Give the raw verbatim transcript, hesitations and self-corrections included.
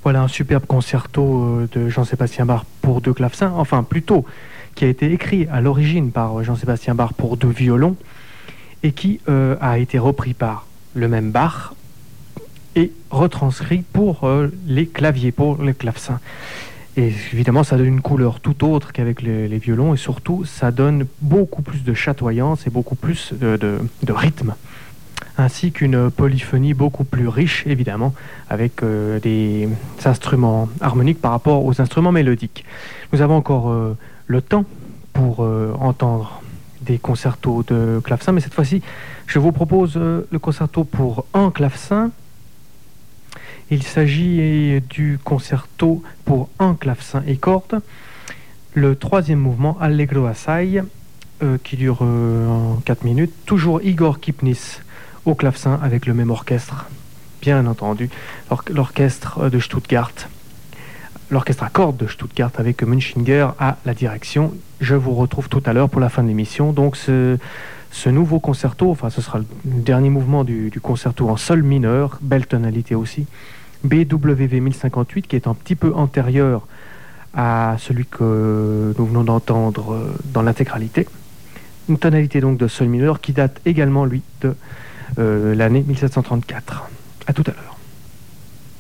Voilà un superbe concerto de Jean-Sébastien Bach pour deux clavecins, enfin plutôt qui a été écrit à l'origine par Jean-Sébastien Bach pour deux violons et qui euh, a été repris par le même Bach et retranscrit pour euh, les claviers, pour les clavecins. Et évidemment, ça donne une couleur tout autre qu'avec les, les violons et surtout, ça donne beaucoup plus de chatoyance et beaucoup plus de, de, de rythme, ainsi qu'une polyphonie beaucoup plus riche, évidemment, avec euh, des instruments harmoniques par rapport aux instruments mélodiques. Nous avons encore euh, le temps pour euh, entendre des concertos de clavecin, mais cette fois-ci, je vous propose euh, le concerto pour un clavecin. Il s'agit du concerto pour un clavecin et cordes, le troisième mouvement, Allegro assai, euh, qui dure euh, en quatre minutes, toujours Igor Kipnis au clavecin avec le même orchestre, bien entendu, l'or- l'orchestre de Stuttgart, l'orchestre à cordes de Stuttgart avec Münchinger à la direction. Je vous retrouve tout à l'heure pour la fin de l'émission. Donc ce, ce nouveau concerto, enfin ce sera le dernier mouvement du, du concerto en sol mineur, belle tonalité aussi, B W V mille cinquante-huit, qui est un petit peu antérieur à celui que nous venons d'entendre dans l'intégralité. Une tonalité donc de sol mineur qui date également, lui, de Euh, l'année mille sept cent trente-quatre. À tout à l'heure.